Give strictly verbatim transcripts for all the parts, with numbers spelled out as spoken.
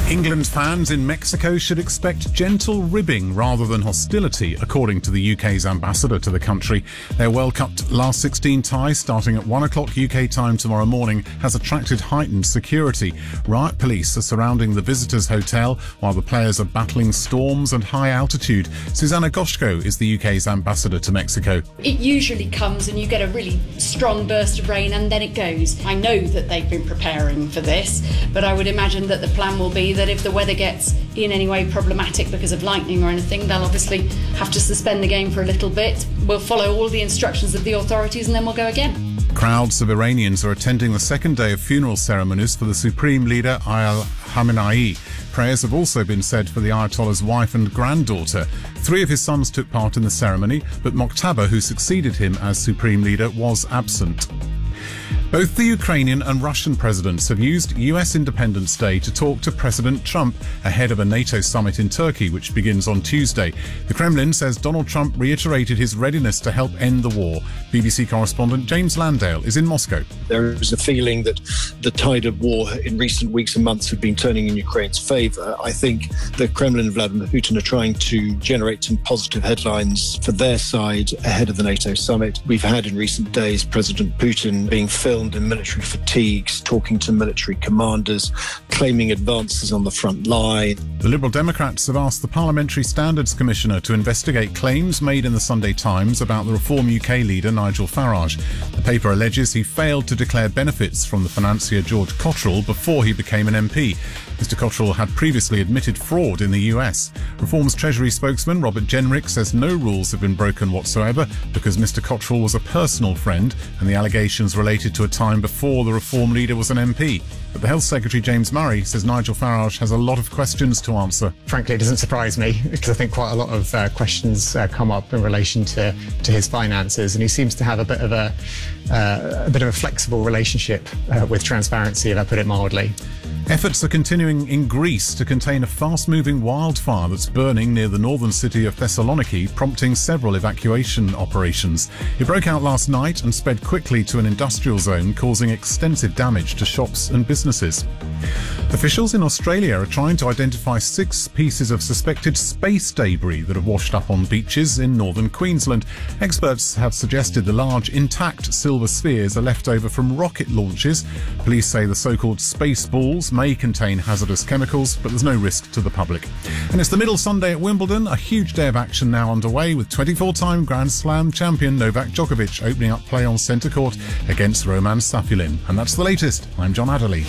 England fans in Mexico should expect gentle ribbing rather than hostility, according to the U K's ambassador to the country. Their World Cup last sixteen tie, starting at one o'clock U K time tomorrow morning, has attracted heightened security. Riot police are surrounding the visitors' hotel while the players are battling storms and high altitude. Susanna Goshko is the U K's ambassador to Mexico. It usually comes and you get a really strong burst of rain and then it goes. I know that they've been preparing for this, but I would imagine that the plan will be that if the weather gets in any way problematic because of lightning or anything, they'll obviously have to suspend the game for a little bit. We'll follow all the instructions of the authorities and then we'll go again. Crowds of Iranians are attending the second day of funeral ceremonies for the Supreme Leader Ayatollah Khamenei. Prayers have also been said for the Ayatollah's wife and granddaughter. Three of his sons took part in the ceremony, but Mokhtaba, who succeeded him as Supreme Leader, was absent. Both the Ukrainian and Russian presidents have used U S Independence Day to talk to President Trump ahead of a NATO summit in Turkey, which begins on Tuesday. The Kremlin says Donald Trump reiterated his readiness to help end the war. B B C correspondent James Landale is in Moscow. There is a feeling that the tide of war in recent weeks and months have been turning in Ukraine's favour. I think the Kremlin and Vladimir Putin are trying to generate some positive headlines for their side ahead of the NATO summit. We've had in recent days President Putin being filmed in military fatigues, talking to military commanders, claiming advances on the front line. The Liberal Democrats have asked the Parliamentary Standards Commissioner to investigate claims made in the Sunday Times about the Reform U K leader Nigel Farage. The paper alleges he failed to declare benefits from the financier George Cottrell before he became an M P. Mister Cottrell had previously admitted fraud in the U S. Reform's Treasury spokesman Robert Jenrick says no rules have been broken whatsoever because Mister Cottrell was a personal friend and the allegations related to a time before the Reform leader was an M P. But the Health Secretary James Murray says Nigel Farage has a lot of questions to answer. Frankly, it doesn't surprise me because I think quite a lot of uh, questions uh, come up in relation to, to his finances, and he seems to have a bit of a, uh, a bit of a flexible relationship uh, with transparency, if I put it mildly. Efforts are continuing in Greece to contain a fast-moving wildfire that's burning near the northern city of Thessaloniki, prompting several evacuation operations. It broke out last night and spread quickly to an industrial zone, causing extensive damage to shops and businesses. Officials in Australia are trying to identify six pieces of suspected space debris that have washed up on beaches in northern Queensland. Experts have suggested the large intact silver spheres are left over from rocket launches. Police say the so-called space balls may contain hazardous chemicals, but there's no risk to the public. And it's the middle Sunday at Wimbledon, a huge day of action now underway with twenty-four-time Grand Slam champion Novak Djokovic opening up play on centre court against Roman Safulin. And that's the latest. I'm John Adderley.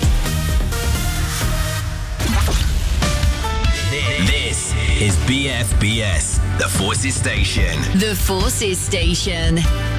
This is B F B S, the Forces Station. The Forces Station.